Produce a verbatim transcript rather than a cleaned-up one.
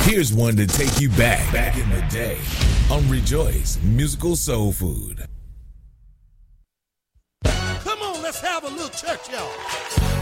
Here's one to take you back, back in the day on Rejoice Musical Soul Food. Come on, let's have a little church, y'all.